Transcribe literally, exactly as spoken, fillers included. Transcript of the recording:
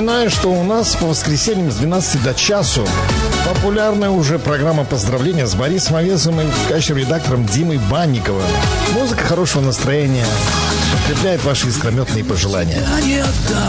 Напоминаю, что у нас по воскресеньям с двенадцати до часу популярная уже программа поздравления с Борисом Овесом и качественным редактором Димой Банниковым. Музыка хорошего настроения подкрепляет ваши искрометные пожелания.